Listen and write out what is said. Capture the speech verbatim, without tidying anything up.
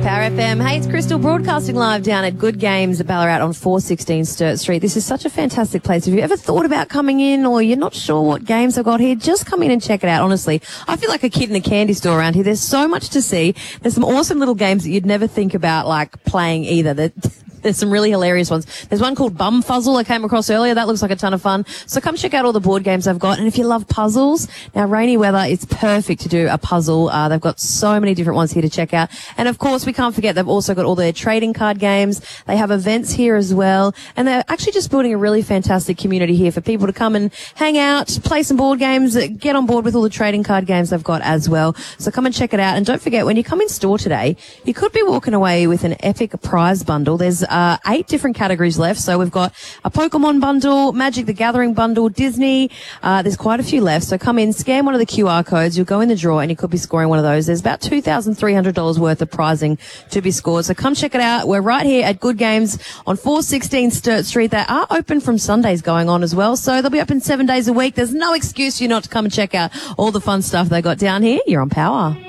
Power F M. Hey, it's Crystal broadcasting live down at Good Games at Ballarat on four sixteen Sturt Street. This is such a fantastic place. Have you ever thought about coming in or you're not sure what games I've got here? Just come in and check it out, honestly. I feel like a kid in a candy store around here. There's so much to see. There's some awesome little games that you'd never think about, like, playing either. That There's some really hilarious ones. There's one called Bum Fuzzle I came across earlier. That looks like a ton of fun. So come check out all the board games I've got. And if you love puzzles, now rainy weather, it's perfect to do a puzzle. Uh, they've got so many different ones here to check out. And of course, we can't forget they've also got all their trading card games. They have events here as well. And they're actually just building a really fantastic community here for people to come and hang out, play some board games, get on board with all the trading card games they've got as well. So come and check it out. And don't forget, when you come in store today, you could be walking away with an epic prize bundle. There's Uh, eight different categories left. So we've got a Pokemon bundle, Magic the Gathering bundle, Disney. Uh, there's quite a few left. So come in, scan one of the Q R codes. You'll go in the draw and you could be scoring one of those. There's about two thousand three hundred dollars worth of prizing to be scored. So come check it out. We're right here at Good Games on four sixteen Sturt Street. They are open from Sundays going on as well. So they'll be open seven days a week. There's no excuse for you not to come and check out all the fun stuff they got down here. You're on Power.